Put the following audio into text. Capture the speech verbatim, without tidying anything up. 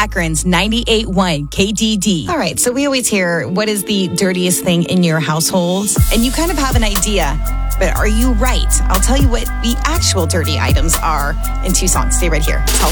Akron's ninety-eight point one K D D. All right, so we always hear, what is the dirtiest thing in your household? And you kind of have an idea, but are you right? I'll tell you what the actual dirty items are in two songs. Stay right here. It's Holly